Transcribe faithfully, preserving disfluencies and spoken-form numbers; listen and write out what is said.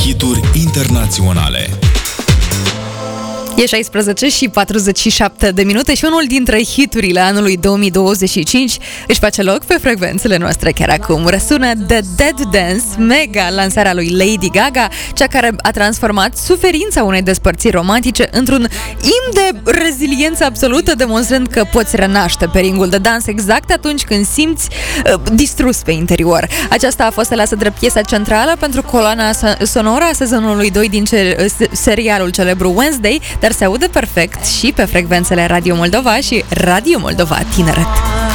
hituri internaționale. E șaisprezece și patruzeci și șapte de minute și unul dintre hiturile anului două mii douăzeci și cinci își face loc pe frecvențele noastre chiar acum. Răsună The Dead Dance, mega lansarea lui Lady Gaga, cea care a transformat suferința unei despărțiri romantice într-un imn de reziliență absolută, demonstrând că poți renaște pe ringul de dans exact atunci când simți uh, distrus pe interior. Aceasta a fost aleasă drept piesa centrală pentru coloana sonoră a sezonului doi din ce, serialul celebru Wednesday, dar se aude perfect și pe frecvențele Radio Moldova și Radio Moldova Tineret.